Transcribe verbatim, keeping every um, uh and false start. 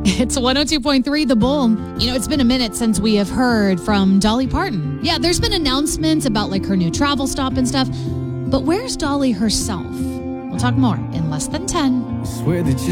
It's one oh two point three The Bull. You know, it's been a minute since we have heard from Dolly Parton. Yeah, there's been announcements about like her new travel stop and stuff. But where's Dolly herself? We'll talk more in less than ten. I swear that you